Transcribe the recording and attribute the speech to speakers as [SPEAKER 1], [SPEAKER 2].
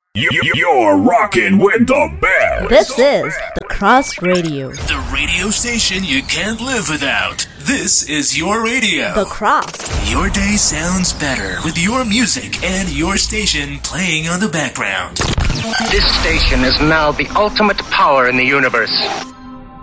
[SPEAKER 1] You're rocking with the best.
[SPEAKER 2] This is the Cross Radio.
[SPEAKER 3] The radio station you can't live without. This is your radio.
[SPEAKER 2] The Cross.
[SPEAKER 3] Your day sounds better with your music and your station playing on the background.
[SPEAKER 4] This station is now the ultimate power in the universe.